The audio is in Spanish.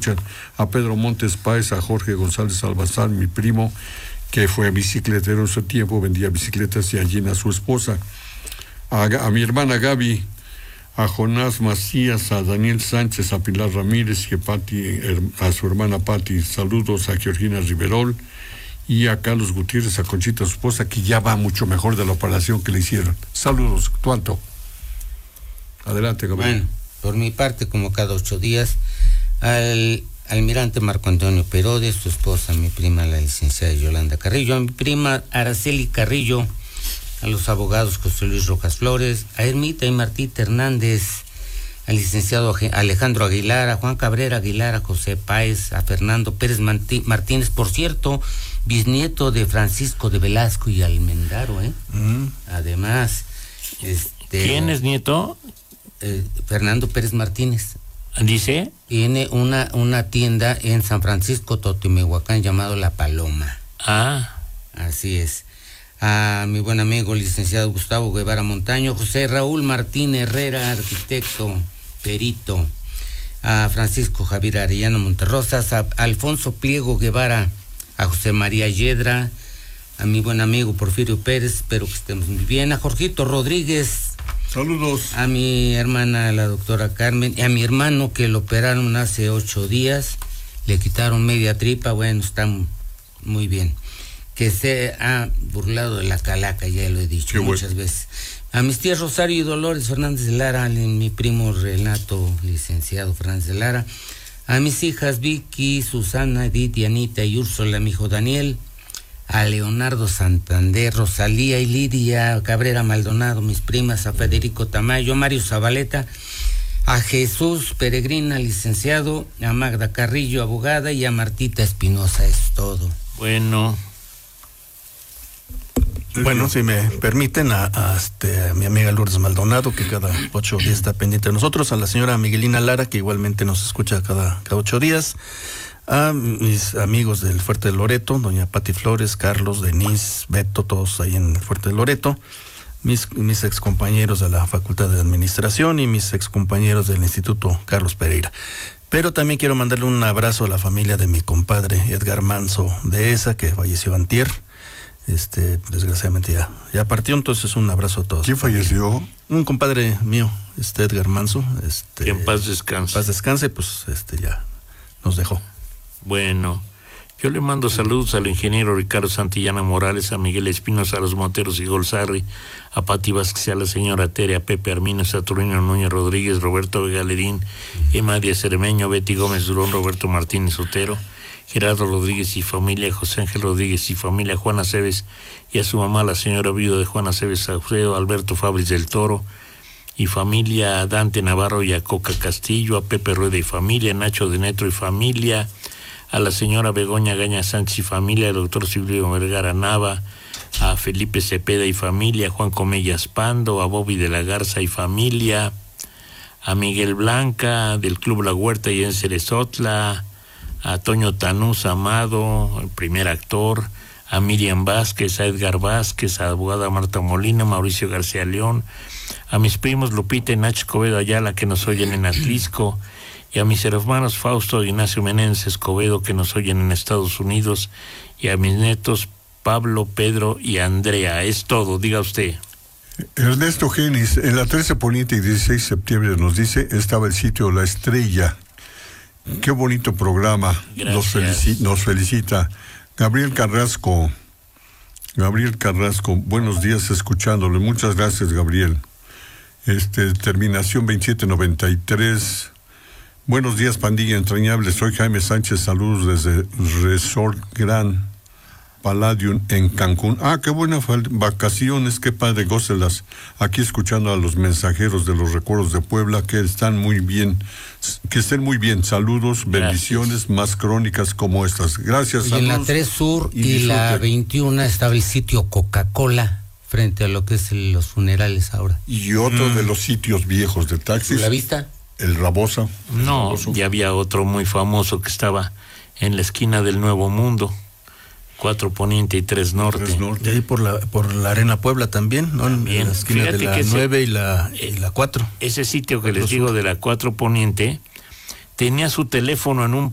escuchan, a Pedro Montes Páez, a Jorge González Albazán, mi primo, que fue bicicletero en su tiempo, vendía bicicletas, y a Gina, su esposa, a mi hermana Gaby, a Jonás Macías, a Daniel Sánchez, a Pilar Ramírez y a su hermana Patti. Saludos a Georgina Riverol y a Carlos Gutiérrez, a Conchita, su esposa, que ya va mucho mejor de la operación que le hicieron. Saludos, Tuanto. Adelante, Gabriel. Bueno, por mi parte, como cada 8 días, al almirante Marco Antonio Perodes, su esposa, mi prima, la licenciada Yolanda Carrillo, a mi prima Araceli Carrillo, a los abogados José Luis Rojas Flores, a Ermita y Martita Hernández, al licenciado Alejandro Aguilar, a Juan Cabrera Aguilar, a José Páez, a Fernando Pérez Martínez, por cierto, bisnieto de Francisco de Velasco y Almendaro, Además, ¿quién es nieto? Fernando Pérez Martínez. ¿Dice? Tiene una tienda en San Francisco Totimehuacán llamado La Paloma. Ah. Así es. A mi buen amigo licenciado Gustavo Guevara Montaño, José Raúl Martín Herrera, arquitecto, perito, a Francisco Javier Arellano Monterrosas, a Alfonso Pliego Guevara, a José María Yedra, a mi buen amigo Porfirio Pérez, espero que estemos muy bien, a Jorgito Rodríguez. Saludos. A mi hermana, la doctora Carmen, y a mi hermano, que lo operaron hace 8 días, le quitaron media tripa, bueno, está muy bien. Que se ha burlado de la calaca, ya lo he dicho muchas veces. A mis tías Rosario y Dolores Fernández de Lara, a mi primo Renato, licenciado Fernández de Lara, a mis hijas Vicky, Susana, Edith, Anita y Úrsula, mi hijo Daniel, a Leonardo Santander, Rosalía y Lidia Cabrera Maldonado, mis primas, a Federico Tamayo, a Mario Zabaleta, a Jesús Peregrina, licenciado, a Magda Carrillo, abogada, y a Martita Espinosa. Es todo. Bueno, si me permiten, a mi amiga Lourdes Maldonado, que cada 8 días está pendiente de nosotros, a la señora Miguelina Lara, que igualmente nos escucha cada 8 días, a mis amigos del Fuerte de Loreto, doña Pati Flores, Carlos, Denise, Beto, todos ahí en el Fuerte de Loreto, mis excompañeros de la Facultad de Administración y mis excompañeros del Instituto Carlos Pereira. Pero también quiero mandarle un abrazo a la familia de mi compadre Edgar Manso de ESA, que falleció antier. Desgraciadamente ya partió, entonces un abrazo a todos. ¿Quién falleció? Un compadre mío, Edgar Manso. Que en paz descanse. Paz descanse, pues ya nos dejó. Bueno, yo le mando saludos al ingeniero Ricardo Santillana Morales, a Miguel Espinosa, a los Monteros y Golzarri, a Pati Vázquez, a la señora Tere, a Pepe Armino, Saturnino Núñez Rodríguez, Roberto Galerín, Emma Díaz Cermeño, Betty Gómez Durón, Roberto Martínez Otero, Gerardo Rodríguez y familia, José Ángel Rodríguez y familia, Juana Cebes y a su mamá, la señora viuda de Juana Cebes, Alfredo Alberto Fabris del Toro y familia, a Dante Navarro y a Coca Castillo, a Pepe Rueda y familia, a Nacho de Netro y familia, a la señora Begoña Gaña Sánchez y familia, al doctor Silvio Vergara Nava, a Felipe Cepeda y familia, a Juan Comellas Pando, a Bobby de la Garza y familia, a Miguel Blanca del Club La Huerta y en Cerezotla, a Toño Tanús Amado, el primer actor, a Miriam Vázquez, a Edgar Vázquez, a la abogada Marta Molina, Mauricio García León, a mis primos Lupita y Nacho Escobedo Ayala, que nos oyen en Atlisco, y a mis hermanos Fausto e Ignacio Menéndez Escobedo, que nos oyen en Estados Unidos, y a mis nietos Pablo, Pedro y Andrea. Es todo, diga usted. Ernesto Genis, en la 13 Poniente y 16 de septiembre, nos estaba el sitio La Estrella. Qué bonito programa. Nos felicita Gabriel Carrasco, buenos días escuchándole. Muchas gracias, Gabriel. Terminación 2793. Buenos días, pandilla entrañable. Soy Jaime Sánchez, saludos desde Resort Gran Palladium en Cancún. Qué buenas vacaciones, qué padre, gócelas. Aquí escuchando a los mensajeros de los recuerdos de Puebla, que están muy bien, que estén muy bien. Saludos, bendiciones, más crónicas como estas. Gracias. Y en la 3 Sur y la 21 estaba el sitio Coca-Cola, frente a lo que es los funerales ahora. Y otro de los sitios viejos de taxis. ¿La Vista? El Rabosa. No, y había otro muy famoso que estaba en la esquina del Nuevo Mundo. 4 Poniente y 3 Norte. Y ahí por la Arena Puebla también, ¿no? También. En la esquina de la 9 y la 4. Ese sitio que les digo de la 4 Poniente tenía su teléfono en un